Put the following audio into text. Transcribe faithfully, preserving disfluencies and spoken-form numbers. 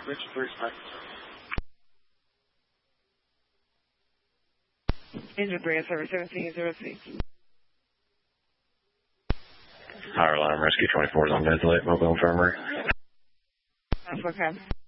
Richard three six. Engine three at service seventeen zero six. Higher line rescue twenty-four is on ventilator, mobile infirmary. That's okay.